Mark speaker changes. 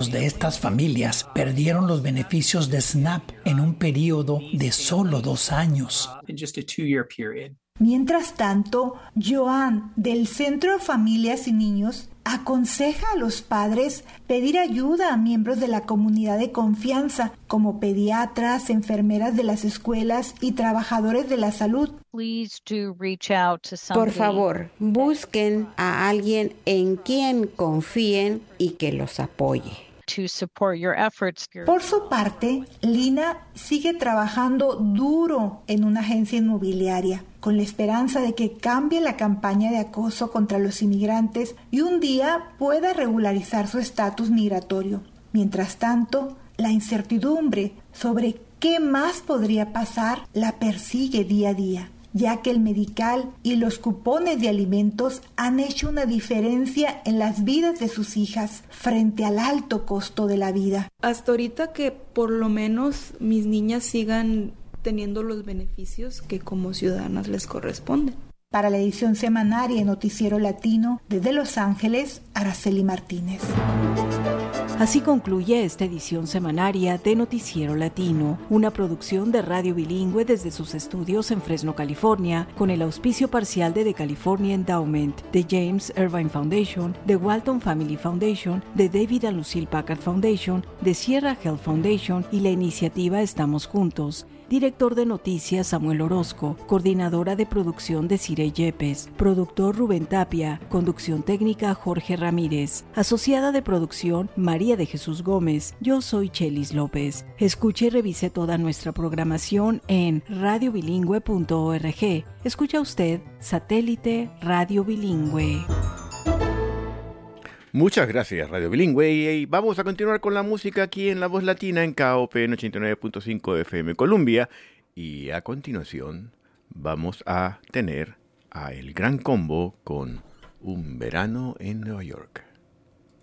Speaker 1: Cientos de estas familias perdieron los beneficios de SNAP en un periodo de solo 2 años.
Speaker 2: Mientras tanto, Joan, del Centro de Familias y Niños, aconseja a los padres pedir ayuda a miembros de la comunidad de confianza, como pediatras, enfermeras de las escuelas y trabajadores de la salud.
Speaker 3: Por favor, busquen a alguien en quien confíen y que los apoye.
Speaker 2: Por su parte, Lina sigue trabajando duro en una agencia inmobiliaria, con la esperanza de que cambie la campaña de acoso contra los inmigrantes y un día pueda regularizar su estatus migratorio. Mientras tanto, la incertidumbre sobre qué más podría pasar la persigue día a día, ya que el medical y los cupones de alimentos han hecho una diferencia en las vidas de sus hijas frente al alto costo de la vida.
Speaker 4: Hasta ahorita que por lo menos mis niñas sigan teniendo los beneficios que como ciudadanas les corresponden.
Speaker 2: Para la edición semanaria de Noticiero Latino, desde Los Ángeles, Araceli Martínez.
Speaker 5: Así concluye esta edición semanaria de Noticiero Latino, una producción de Radio Bilingüe desde sus estudios en Fresno, California, con el auspicio parcial de The California Endowment, de James Irvine Foundation, de Walton Family Foundation, de David and Lucille Packard Foundation, de Sierra Health Foundation y la iniciativa Estamos Juntos. Director de Noticias Samuel Orozco, coordinadora de producción de Cire Yepes, productor Rubén Tapia, conducción técnica Jorge Ramírez, asociada de producción María de Jesús Gómez. Yo soy Chelis López. Escuche y revise toda nuestra programación en radiobilingüe.org. Escucha usted Satélite Radio Bilingüe.
Speaker 6: Muchas gracias, Radio Bilingüe. Y vamos a continuar con la música aquí en La Voz Latina en KOP 89.5 de FM Columbia. Y a continuación vamos a tener a El Gran Combo con Un Verano en Nueva York.